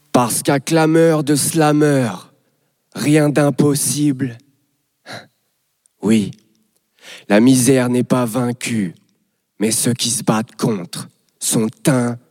Parce qu'à clameur de slameur, rien d'impossible. Oui, la misère n'est pas vaincue, mais ceux qui se battent contre sont